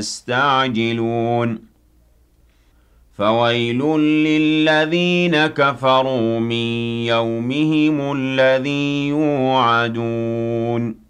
يستعجلون فويل للذين كفروا من يومهم الذي يوعدون